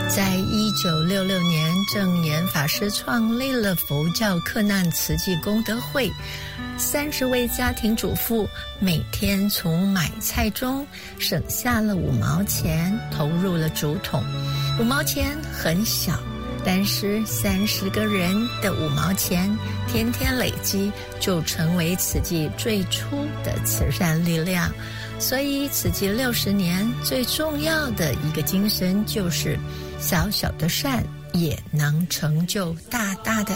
在1966年，证严法师创立了佛教克难慈济功德会，30位家庭主妇每天从买菜中省下了5毛钱，投入了竹筒。5毛钱很小，但是30个人的5毛钱，天天累积，就成为慈济最初的慈善力量。所以慈济60年最重要的一个精神，就是小小的善也能成就大大的